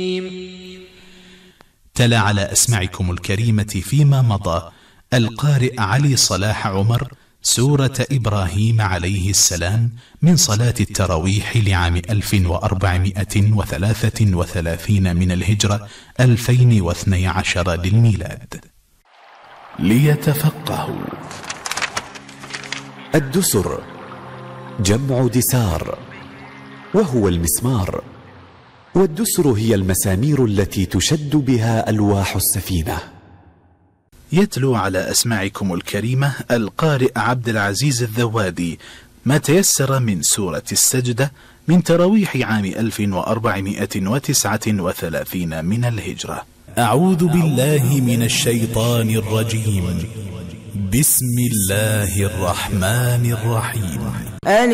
تلا على أسماعكم الكريمة فيما مضى القارئ علي صلاح عمر سورة إبراهيم عليه السلام من صلاة التراويح لعام 1433 من الهجرة 2012 للميلاد. ليتفقهوا. الدسر جمع دسار، وهو المسمار، والدسر هي المسامير التي تشد بها ألواح السفينة. يتلو على أسماعكم الكريمة القارئ عبد العزيز الذوادي ما تيسر من سورة السجدة من تراويح عام 1439 من الهجرة. أعوذ بالله من الشيطان الرجيم. بسم الله الرحمن الرحيم.